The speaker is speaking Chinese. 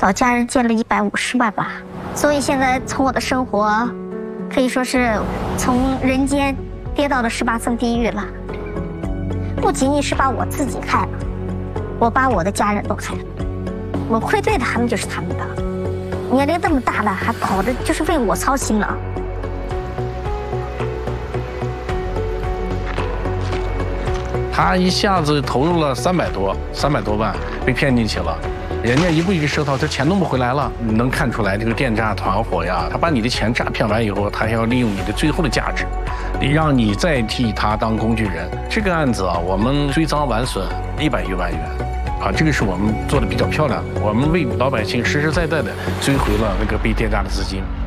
找家人借了150万吧。所以现在从我的生活，可以说是从人间跌到了18层地狱了。不仅仅是把我自己害了，我把我的家人都害了。我愧对他们就是他们的，年龄这么大了还跑着就是为我操心了。 他一下子投入了300多万，被骗进去了。人家一步一个舌头，这钱弄不回来了。你能看出来，这个电诈团伙呀，他把你的钱诈骗完以后，他还要利用你的最后的价值，让你再替他当工具人。这个案子啊，我们追赃完损100余万元，啊，这个是我们做的比较漂亮。我们为老百姓实实在在的追回了那个被电诈的资金。